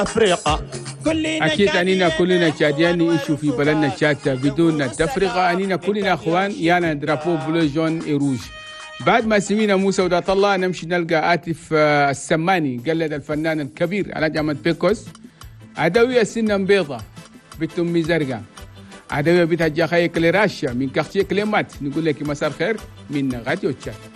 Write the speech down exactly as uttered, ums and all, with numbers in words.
أفريقيا. أكيد أنينا كلنا تشاديان نعيش في بلدنا تشاد بدون تفرقة. أنينا كلنا أخوان يانا درابو بلو جون إيروج. بعد ما سمينا موسى ودات الله نمشي نلقى آتف السماني قلد الفنان الكبير على جامعة بيكوس. عدوية سنة بيضة بتم زرقاء. عدوية بتهجى خيك لراشا من كاختي كلمات. نقول لك مسار خير من غاديو تشاد.